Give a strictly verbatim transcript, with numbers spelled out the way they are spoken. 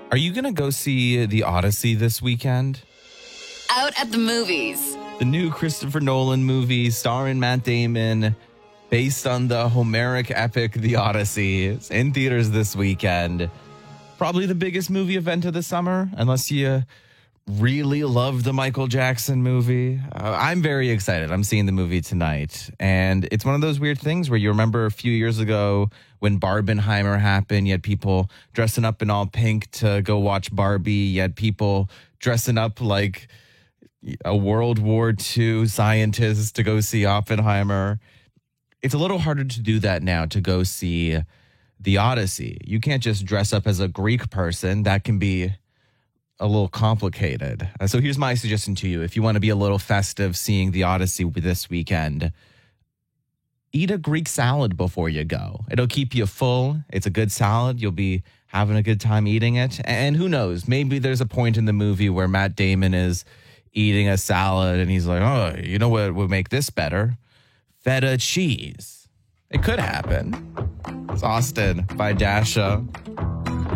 Are you going to go see The Odyssey this weekend? Out at the movies. The new Christopher Nolan movie starring Matt Damon, based on the Homeric epic The Odyssey, is in theaters this weekend. Probably the biggest movie event of the summer, unless you really love the Michael Jackson movie. Uh, I'm very excited. I'm seeing the movie tonight. And it's one of those weird things where you remember a few years ago when Barbenheimer happened, you had people dressing up in all pink to go watch Barbie, you had people dressing up like a World War Two scientist to go see Oppenheimer. It's a little harder to do that now, to go see The Odyssey. You can't just dress up as a Greek person. That can be a little complicated. Uh, so here's my suggestion to you. If you want to be a little festive seeing The Odyssey this weekend, eat a Greek salad before you go. It'll keep you full. It's a good salad. You'll be having a good time eating it. And who knows, maybe there's a point in the movie where Matt Damon is eating a salad and he's like, oh, you know what would make this better? Feta cheese. It could happen. It's Austin by Dasha.